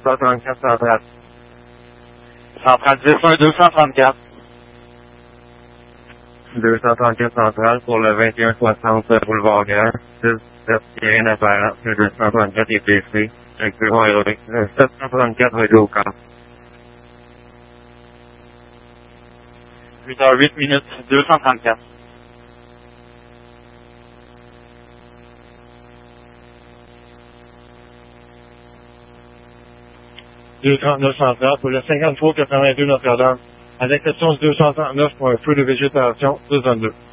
234 centrale. Centrale 10-1, 234. 234 centrale pour le 2160 boulevard Grand. 6-7, il n'y a rien à faire. Le 234 est PC. Avec le bon héroïque. Le 734 va être au camp. 8h08 minutes, 234. « 239 centrale pour le 53-82 Notre-Dame, à l'exception du 239 pour un feu de végétation 222.